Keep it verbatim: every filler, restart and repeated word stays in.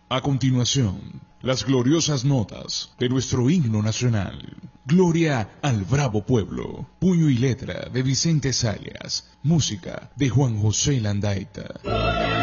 A continuación, las gloriosas notas de nuestro himno nacional. Gloria al bravo pueblo. Puño y letra de Vicente Sayas. Música de Juan José Landaeta.